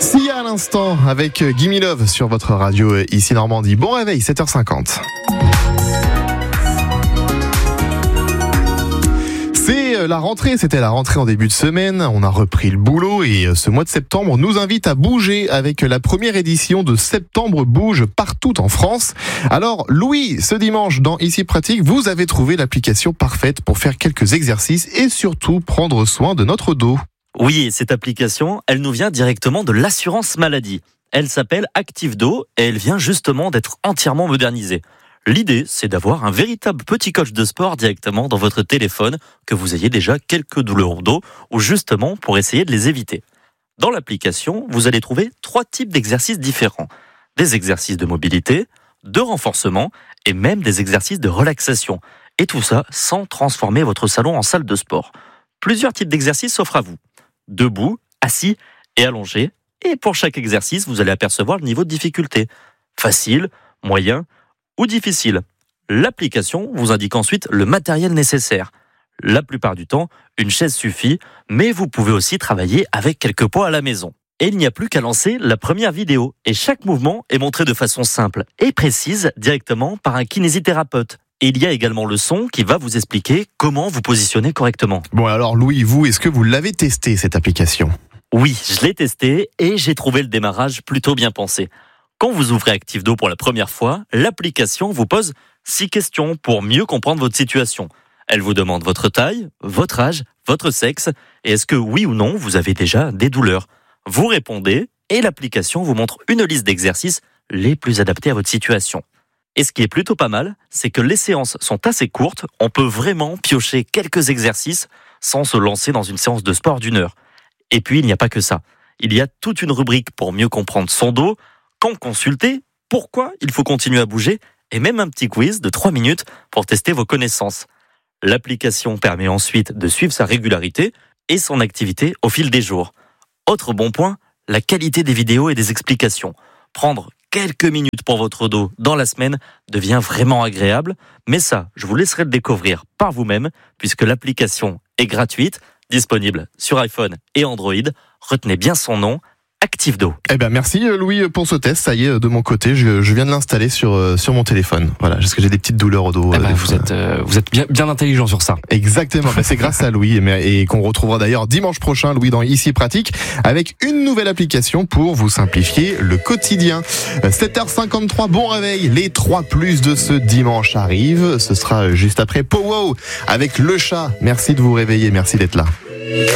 Sia à l'instant avec Gimme Love sur votre radio ici Normandie. Bon réveil, 7h50. C'est la rentrée, c'était la rentrée en début de semaine, on a repris le boulot et ce mois de septembre nous invite à bouger avec la première édition de Septembre Bouge partout en France. Alors Louis, ce dimanche dans Ici Pratique, vous avez trouvé l'application parfaite pour faire quelques exercices et surtout prendre soin de notre dos. Oui, cette application, elle nous vient directement de l'assurance maladie. Elle s'appelle ActiveDo et elle vient justement d'être entièrement modernisée. L'idée, c'est d'avoir un véritable petit coach de sport directement dans votre téléphone, que vous ayez déjà quelques douleurs au dos ou justement pour essayer de les éviter. Dans l'application, vous allez trouver 3 types d'exercices différents. Des exercices de mobilité, de renforcement et même des exercices de relaxation. Et tout ça sans transformer votre salon en salle de sport. Plusieurs types d'exercices s'offrent à vous. Debout, assis et allongé. Et pour chaque exercice, vous allez apercevoir le niveau de difficulté. Facile, moyen ou difficile. L'application vous indique ensuite le matériel nécessaire. La plupart du temps, une chaise suffit, mais vous pouvez aussi travailler avec quelques poids à la maison. Et il n'y a plus qu'à lancer la première vidéo. Et chaque mouvement est montré de façon simple et précise directement par un kinésithérapeute. Et il y a également le son qui va vous expliquer comment vous positionner correctement. Bon alors Louis, vous, est-ce que vous l'avez testé cette application ? Oui, je l'ai testé et j'ai trouvé le démarrage plutôt bien pensé. Quand vous ouvrez ActiveDo pour la première fois, l'application vous pose 6 questions pour mieux comprendre votre situation. Elle vous demande votre taille, votre âge, votre sexe et est-ce que oui ou non vous avez déjà des douleurs. Vous répondez et l'application vous montre une liste d'exercices les plus adaptés à votre situation. Et ce qui est plutôt pas mal, c'est que les séances sont assez courtes, on peut vraiment piocher quelques exercices sans se lancer dans une séance de sport d'1 heure. Et puis il n'y a pas que ça. Il y a toute une rubrique pour mieux comprendre son dos, quand consulter, pourquoi il faut continuer à bouger et même un petit quiz de 3 minutes pour tester vos connaissances. L'application permet ensuite de suivre sa régularité et son activité au fil des jours. Autre bon point, la qualité des vidéos et des explications. Prendre quelques minutes pour votre dos dans la semaine devient vraiment agréable, mais ça, je vous laisserai le découvrir par vous-même puisque l'application est gratuite, disponible sur iPhone et Android. Retenez bien son nom, ActiveDo. Eh ben merci Louis pour ce test. Ça y est, de mon côté, je viens de l'installer sur mon téléphone. Voilà, parce que j'ai des petites douleurs au dos. Vous êtes bien intelligent sur ça. Exactement. C'est grâce à Louis et qu'on retrouvera d'ailleurs dimanche prochain, Louis, dans Ici Pratique, avec une nouvelle application pour vous simplifier le quotidien. 7h53, bon réveil. Les 3+ de ce dimanche arrivent. Ce sera juste après Pow Wow avec le chat. Merci de vous réveiller. Merci d'être là.